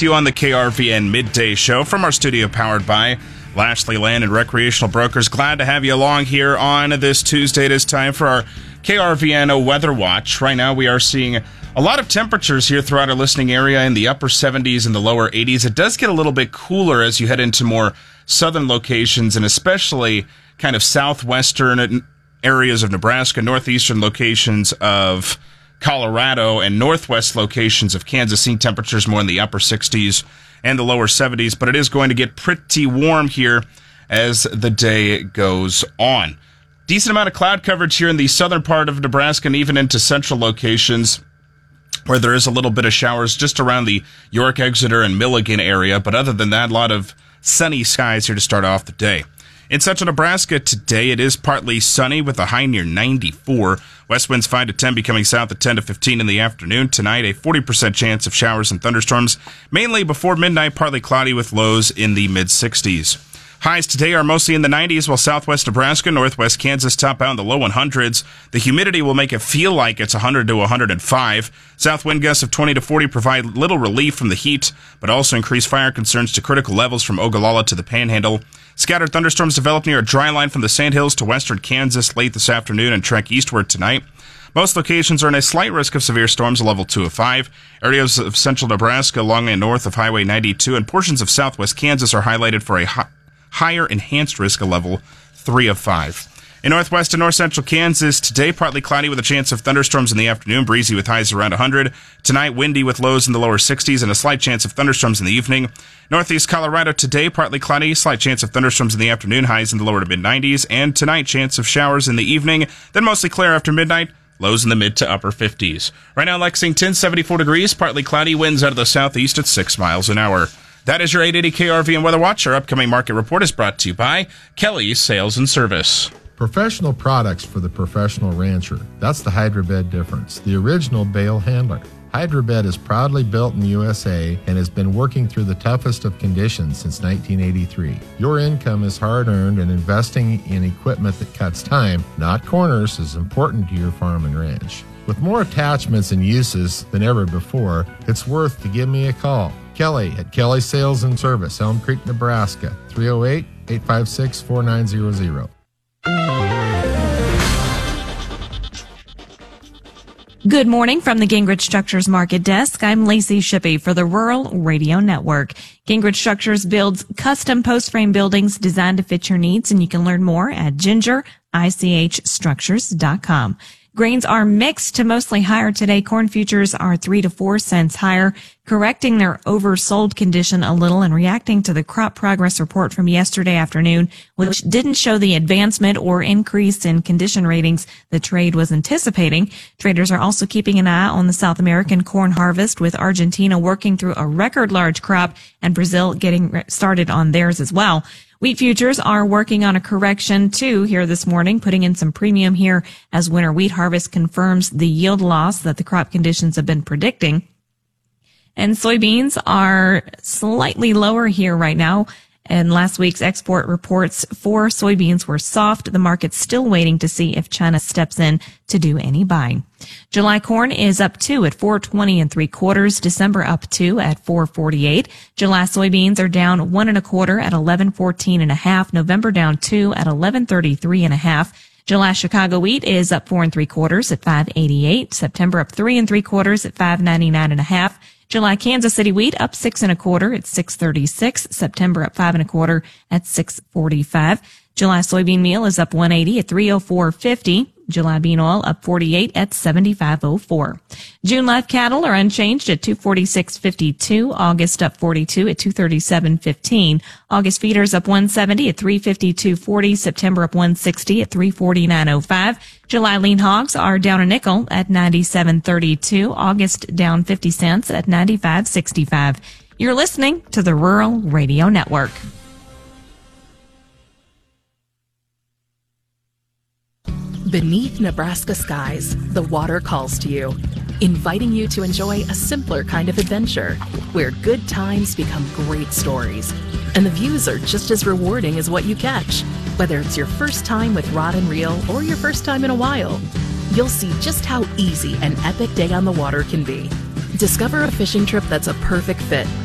with you on the KRVN Midday Show from our studio powered by Lashley Land and Recreational Brokers. Glad to have you along here on this Tuesday. It is time for our KRVN Weather Watch. Right now we are seeing a lot of temperatures here throughout our listening area in the upper 70s and the lower 80s. It does get a little bit cooler as you head into more southern locations and especially kind of southwestern areas of Nebraska, northeastern locations of Colorado, and northwest locations of Kansas, seeing temperatures more in the upper 60s and the lower 70s, but it is going to get pretty warm here as the day goes on. Decent amount of cloud coverage here in the southern part of Nebraska and even into central locations where there is a little bit of showers just around the York, Exeter, and Milligan area, but other than that, a lot of sunny skies here to start off the day. In central Nebraska today, it is partly sunny with a high near 94. West winds 5 to 10, becoming south at 10 to 15 in the afternoon. Tonight, a 40% chance of showers and thunderstorms, mainly before midnight, partly cloudy with lows in the mid-60s. Highs today are mostly in the 90s, while southwest Nebraska, northwest Kansas top out in the low 100s. The humidity will make it feel like it's 100 to 105. South wind gusts of 20 to 40 provide little relief from the heat, but also increase fire concerns to critical levels from Ogallala to the Panhandle. Scattered thunderstorms develop near a dry line from the Sandhills to western Kansas late this afternoon and trek eastward tonight. Most locations are in a slight risk of severe storms, a level 2 of 5. Areas of central Nebraska along and north of Highway 92 and portions of southwest Kansas are highlighted for a higher enhanced risk, a level 3 of 5. In northwest and north central Kansas, today partly cloudy with a chance of thunderstorms in the afternoon, breezy with highs around 100. Tonight, windy with lows in the lower 60s and a slight chance of thunderstorms in the evening. Northeast Colorado today, partly cloudy, slight chance of thunderstorms in the afternoon, highs in the lower to mid-90s. And tonight, chance of showers in the evening, then mostly clear after midnight, lows in the mid to upper 50s. Right now, Lexington, 74 degrees, partly cloudy, winds out of the southeast at 6 miles an hour. That is your 880 KRVN Weather Watch. Our upcoming market report is brought to you by Kelly's Sales and Service. Professional products for the professional rancher. That's the Hydrobed difference, the original bale handler. Hydrobed is proudly built in the USA and has been working through the toughest of conditions since 1983. Your income is hard-earned, and investing in equipment that cuts time, not corners, is important to your farm and ranch. With more attachments and uses than ever before, it's worth to give me a call. Kelly at Kelly Sales and Service, Elm Creek, Nebraska, 308-856-4900. Good morning from the Gingrich Structures Market Desk. I'm Lacey Shippey for the Rural Radio Network. Gingrich Structures builds custom post-frame buildings designed to fit your needs, and you can learn more at gingerichstructures.com. Grains are mixed to mostly higher today. Corn futures are 3 to 4 cents higher, correcting their oversold condition a little and reacting to the crop progress report from yesterday afternoon, which didn't show the advancement or increase in condition ratings the trade was anticipating. Traders are also keeping an eye on the South American corn harvest, with Argentina working through a record large crop and Brazil getting started on theirs as well. Wheat futures are working on a correction, too, here this morning, putting in some premium here as winter wheat harvest confirms the yield loss that the crop conditions have been predicting. And soybeans are slightly lower here right now. And last week's export reports for soybeans were soft. The market's still waiting to see if China steps in to do any buying. July corn is up 2 at 4.20 3/4. December up 2 at 4.48. July soybeans are down 1 1/4 at 11.14 1/2. November down 2 at 11.33 1/2. July Chicago wheat is up 4 3/4 at 5.88. September up 3 3/4 at 5.99 1/2. July Kansas City wheat up 6 1/4 at 6.36. September up 5 1/4 at 6.45. July soybean meal is up 180 at 304.50. July bean oil up 48 at 75.04. June live cattle are unchanged at 246.52. August up 42 at 237.15. August feeders up 170 at 352.40. September up 160 at 349.05. July lean hogs are down a nickel at 97.32. August down 50 cents at 95.65. You're listening to the Rural Radio Network. Beneath Nebraska skies, the water calls to you, inviting you to enjoy a simpler kind of adventure, where good times become great stories, and the views are just as rewarding as what you catch. Whether it's your first time with rod and reel or your first time in a while, you'll see just how easy an epic day on the water can be. Discover a fishing trip that's a perfect fit